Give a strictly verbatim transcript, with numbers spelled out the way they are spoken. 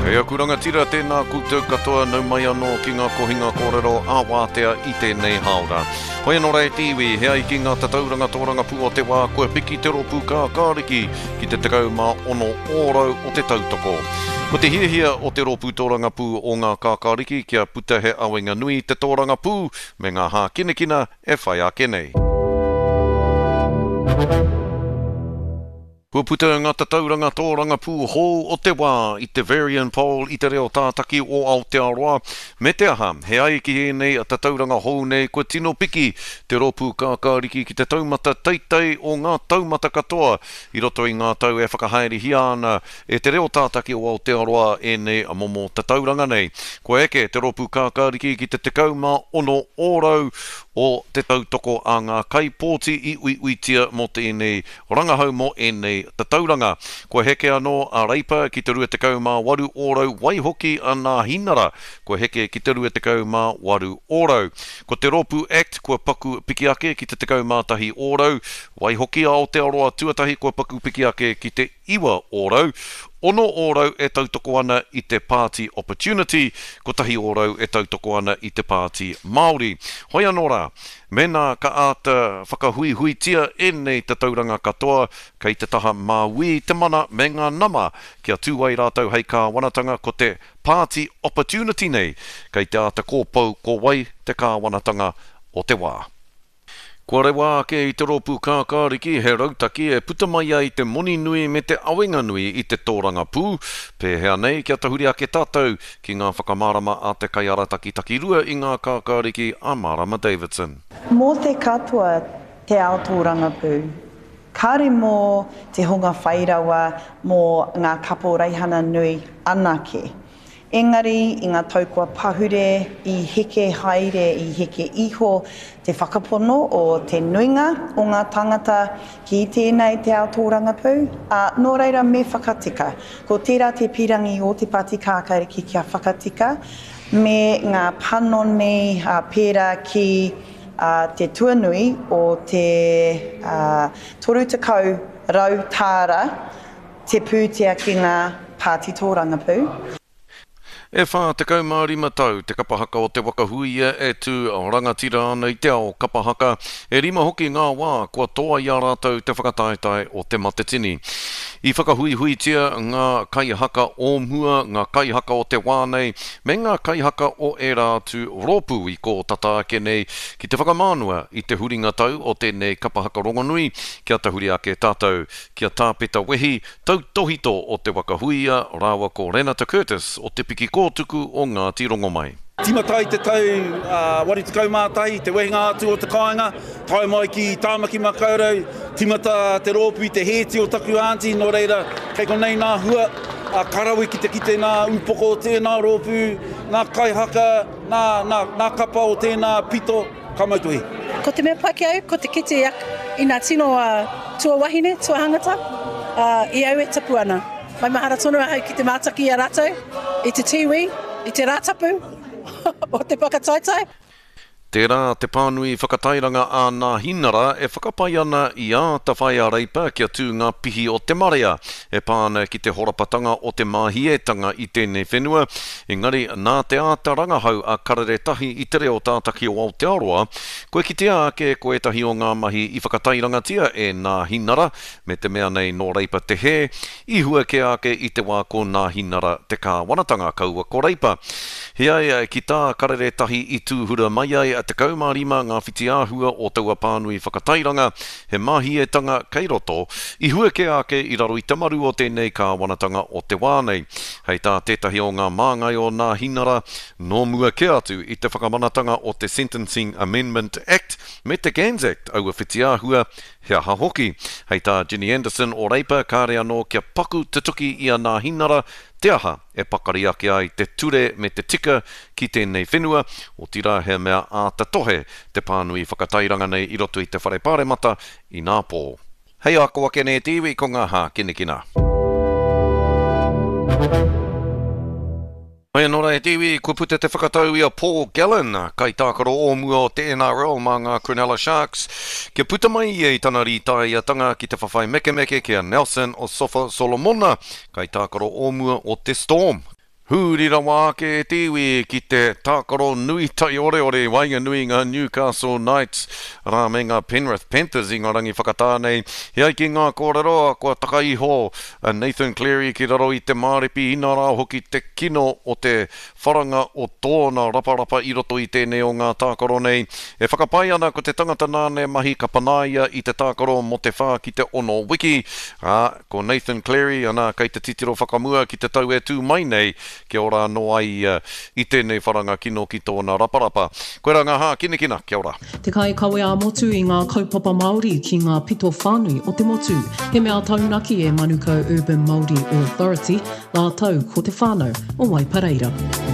Hei aku rangatira tēnā koutou katoa nau mai anō ki ngā kohinga kōrero āwātea i tēnei haora. Hoi anō rei tiwi, hea i ki ngā tatauranga tōranga pū o te wā, koe piki te ropu kā kāriki ki te tekau mā ono ōrau o te tautoko. Ko te hiahia o te ropu tōranga pū o ngā kākāriki kia puta he awenga nui te tōranga pū me ngā hā kinekina e whai ake nei. Kua puta ngā tatauranga tōranga pū hou o te wā i te Varian Pole i te reo tātaki o Aotearoa. Me te aha, he ai ki he nei a tatauranga hou nei kua tino piki te ropu kākāriki ki te taumata teitei o ngā taumata katoa i roto i ngā tau e whakahaere hia ana e te reo tātaki o Aotearoa e nei a momo tatauranga nei. Kua eke te ropu kākāriki ki te tekau mā ono ōrau o te tautoko a ngā kaipōti i uiuitia mo te enei rangahau mo enei tatauranga. Kua heke anō a reipa ki te rua tekau mā waru ōrau waihoki a ngā hinara. Kua heke ki te rua tekau mā waru ōrau. Ko te Ropu Act kua paku piki ake ki te tekau mā tahi ōrau. Waihoki a Aotearoa tuatahi kua paku piki ake ki te iwa ōrau. Ono ōrau e tautoko ana i te Party Opportunity, ko tahi ōrau e tautoko ana i te Party Māori. Hoi anō rā, mena ka āta whakahui hui tia e nei te tauranga katoa, kei te taha māui te mana me ngā nama, kia tūwai rātau hei kā wanatanga ko te Party Opportunity nei, kei te āta kōpau ko wai te kā wanatanga o te wā. Kua rewa ake i te ropu kākāriki he rautaki e puta mai ai te moni nui me te awenga nui i te tōranga pū. Pēhea nei kia tahuri ake tātou ki ngā whakamārama a te kaiarataki takirua i ngā kākāriki a Marama Davidson. Mō te katoa te ao tōranga pū, kāre mō te hunga whairawa mō ngā kapo reihana nui anake. Engari, i ngā taukua pahure, i heke haere, i heke iho, te whakapono o te nuinga o ngā tangata ki tēnei te ao tōranga pū. A nō reira me whakatika, ko tērā te pirangi o te pāti kākāriki kia whakatika, me ngā panone a pērā ki a, te tuanui o te a, toru tekau rau tāra, te pūtea ki ngā pāti tōranga pū. E whā te kaumārima tau, te kapahaka o te wakahuia e tū rangatira ana i te ao kapahaka. E rima hoki ngā wā, kua toa i a rātou te whakataetai o te matetini. I whakahui hui tia ngā kaihaka o mua, ngā kaihaka o te wānei, me ngā kaihaka o e rātu ropu i ko tata ake nei ki te whakamānua i te huringa tau o tēnei kapahaka rongonui, kia tahuri ake tātou, kia tāpeta wehi, tau tohito o te wakahuia, rāua ko Renata Curtis o te piki kōtuku o Ngāti Rongomai. Timatai te tau, uh, wari te kaumātai, te wehinga atu o te kāinga, tai mai ki Tāmaki Makaurau, timata te rōpu i te hēti o taku ānti, no reira, kei konei nā hua, uh, karawi ki te kite nā upoko o tēnā rōpu, nā kaihaka, nā, nā, nā kapa o tēnā pito, kamautui. Ko te mea pake au, ko te kite i nā tino uh, tua wahine, tua hangata, uh, i au e tapu ana. Mai mahara tonu au ki te mātaki a rātou, i te tiwi, i te rātapu, o te whakataitai. Tērā te pānui whakatairanga a ngā hinara e whakapai ana i a ta whai a reipa kia tū ngā pihi o te marea e pāna ki te horapatanga o te māhietanga i tēnei whenua. Engari, nā te āta rangahau a karere tahi i te reo tātaki o Aotearoa, koe ki te ake koe tahi o ngā mahi i whakatairanga tia e ngā hinara me te mea nei no reipa te he, i hua ke ake i te wā ko ngā hinara te kā wanatanga kaua ko reipa. Heai ki tā karere tahi i tūhura mai ai te kaumārima ngā whiti āhua o taua pānui whakatairanga, he māhietanga kei roto, i hua ke ake i raro i tamaru o tēnei kā wanatanga o te wānei. Hei tā tētahi o ngā māngai o ngā hinara, no mua ke atu i te whakamanatanga o te Sentencing Amendment Act me te Gangs Act aua whiti āhua, hea hahoki. Hei tā Ginny Anderson o reipa kāre anō kia paku te tuki i a ngā hinara, te aha e pakari ake ai te ture me te tika ki tēnei whenua o tira he mea a te tohe te pānui whakatairanga nei i roto i te whare pāremata i ngā pō. Hei ako ake ne tiwi ko ngā hā kinekina. Hei anō rei tiwi, kua puta te whakatau i a Paul Gallen, kai tākaro o mua o te N R L mā ngā Cronulla Sharks. Kia puta mai i tana rītai a tanga ki te whawhai meke meke kia Nelson o Sofa Solomona, kai tākaro o mua o te Storm. Hūrira wā ke te iwi ki te tākaro nui tai ore ore wainga nui ngā Newcastle Knights rā me ngā Penrith Panthers i ngā rangi whakatānei. Hei ki ngā kōrero kua takaiho Nathan Cleary ki raro i te mārepi ina rā hoki te kino o te wharanga o tōna raparapa i roto i tēnei o ngā tākaro nei. E whakapai ana ko te tangata nāne mahi ka panaia i te tākaro mo te whā ki te ono wiki. Rā, ko Nathan Cleary ana kei te titiro whakamua ki te tau e tū mai nei. Kia ora no ai uh, i tēnei wharanga kino ki tōna raparapa. Koe rā ngā hā, kina kina, kia ora. Te kai kawe a motu i ngā kaupapa Māori ki ngā pito whānui o te motu. He mea taunaki e Manukau Urban Māori Authority, lā tau ko te whānau o Waipareira.